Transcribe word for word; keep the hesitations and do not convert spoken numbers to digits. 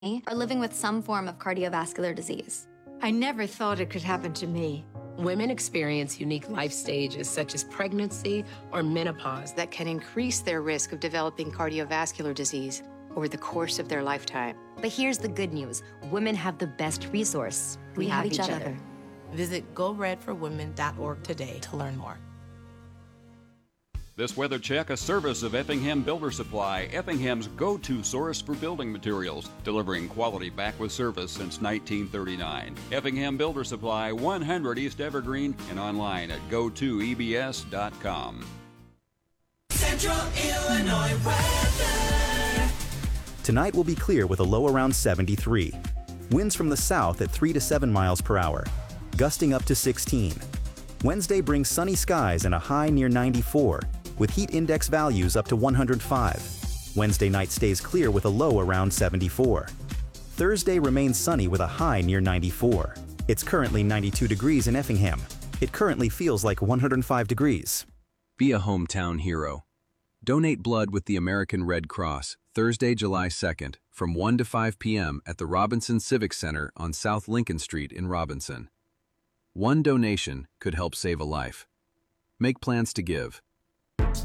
are living with some form of cardiovascular disease. I never thought it could happen to me. Women experience unique life stages such as pregnancy or menopause that can increase their risk of developing cardiovascular disease over the course of their lifetime. But here's the good news. Women have the best resource. We, we have, have each other. other. Visit go red for women dot org today to learn more. This weather check, a service of Effingham Builder Supply, Effingham's go-to source for building materials, delivering quality back with service since nineteen thirty-nine. Effingham Builder Supply, one hundred East Evergreen, and online at go to e b s dot com. Central Illinois weather. Tonight will be clear with a low around seventy-three. Winds from the south at three to seven miles per hour, gusting up to sixteen. Wednesday brings sunny skies and a high near ninety-four, with heat index values up to one hundred five. Wednesday night stays clear with a low around seventy-four. Thursday remains sunny with a high near ninety-four. It's currently ninety-two degrees in Effingham. It currently feels like one hundred five degrees. Be a hometown hero. Donate blood with the American Red Cross, Thursday, July second, from one to five p m at the Robinson Civic Center on South Lincoln Street in Robinson. One donation could help save a life. Make plans to give.